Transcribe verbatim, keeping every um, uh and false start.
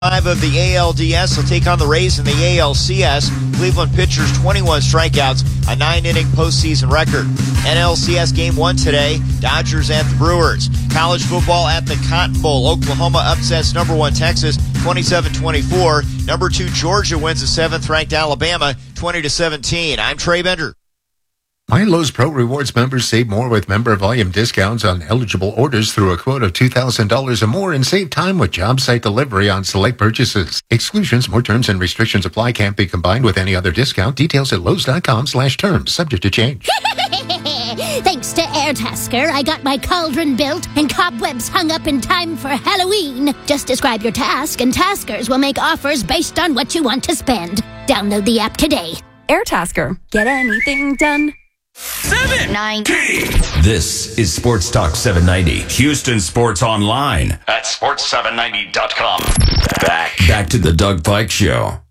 Five of the A L D S will take on the Rays in the A L C S. Cleveland pitchers twenty-one strikeouts, a nine-inning postseason record. N L C S Game one today, Dodgers at the Brewers. College football at the Cotton Bowl. Oklahoma upsets number one Texas twenty-seven twenty-four. Number two Georgia wins the seventh-ranked Alabama twenty to seventeen. I'm Trey Bender. Milo's Pro Rewards members save more with member volume discounts on eligible orders through a quote of two thousand dollars or more and save time with job site delivery on select purchases. Exclusions, more terms and restrictions apply. Can't be combined with any other discount. Details at Lowe's.com slash terms. Subject to change. Thanks to Airtasker, I got my cauldron built and cobwebs hung up in time for Halloween. Just describe your task and Taskers will make offers based on what you want to spend. Download the app today. Airtasker. Get anything done. Seven. Nine. This is Sports Talk seven ninety. Houston Sports Online at sports seven ninety dot com. Back. Back to the Doug Fike Show.